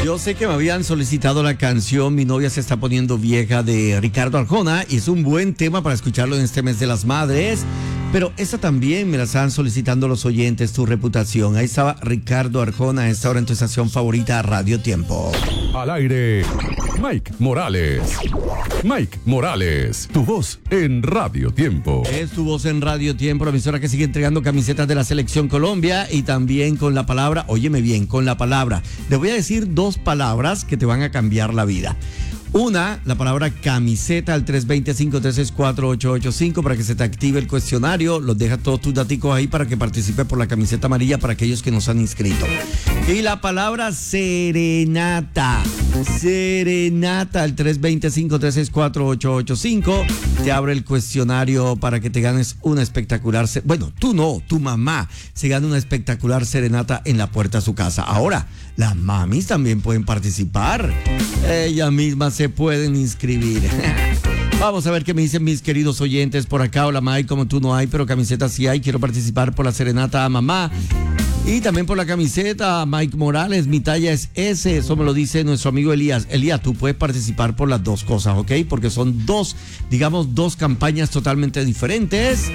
Yo sé que me habían solicitado la canción Mi novia se está poniendo vieja de Ricardo Arjona y es un buen tema para escucharlo en este mes de las madres. Pero esta también me la están solicitando los oyentes, Tu reputación. Ahí estaba Ricardo Arjona a esta hora en tu estación favorita, Radio Tiempo. Al aire, Mike Morales. Mike Morales, tu voz en Radio Tiempo. Es tu voz en Radio Tiempo, la emisora que sigue entregando camisetas de la Selección Colombia y también con la palabra, óyeme bien, con la palabra. Les voy a decir dos palabras que te van a cambiar la vida. Una, la palabra camiseta al 320-536-4885 para que se te active el cuestionario. Los deja todos tus daticos ahí para que participe por la camiseta amarilla para aquellos que nos han inscrito. Y la palabra serenata. Serenata al 320-536-4885. Te abre el cuestionario para que te ganes una espectacular... Bueno, tú no, tu mamá se gana una espectacular serenata en la puerta de su casa. Ahora, las mamis también pueden participar. Ellas mismas se pueden inscribir. Vamos a ver qué me dicen mis queridos oyentes por acá. Hola, Mike, como tú no hay, pero camiseta sí hay. Quiero participar por la serenata a mamá. Y también por la camiseta, Mike Morales, mi talla es S, eso me lo dice nuestro amigo Elías. Elías, tú puedes participar por las dos cosas, ¿ok? Porque son dos campañas totalmente diferentes,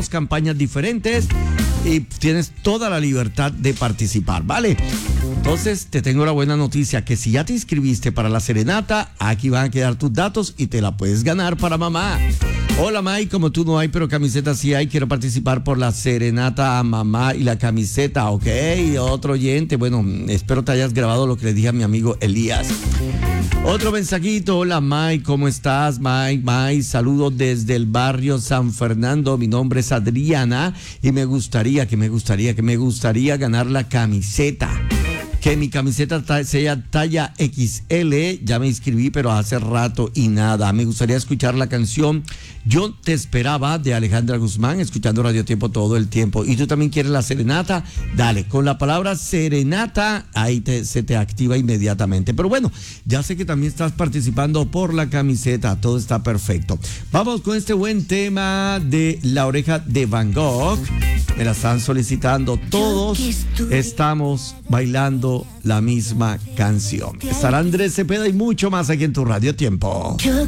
y tienes toda la libertad de participar, ¿vale? Entonces, te tengo la buena noticia, que si ya te inscribiste para la serenata, aquí van a quedar tus datos y te la puedes ganar para mamá. Hola, Mike, como tú no hay, pero camiseta sí hay. Quiero participar por la serenata a mamá y la camiseta, ¿ok? Otro oyente, bueno, espero te hayas grabado lo que le dije a mi amigo Elías. Otro mensajito, hola, Mike, ¿cómo estás? Mike, saludos desde el barrio San Fernando. Mi nombre es Adriana y me gustaría ganar la camiseta. Que mi camiseta sea talla XL, ya me inscribí, pero hace rato y nada. Me gustaría escuchar la canción Yo te esperaba de Alejandra Guzmán, escuchando Radio Tiempo todo el tiempo. ¿Y tú también quieres la serenata? Dale, con la palabra serenata, ahí se te activa inmediatamente. Pero bueno, ya sé que también estás participando por la camiseta, todo está perfecto. Vamos con este buen tema de La Oreja de Van Gogh. Me la están solicitando todos. Estamos bailando la misma canción. Estará Andrés Cepeda y mucho más aquí en tu Radio Tiempo.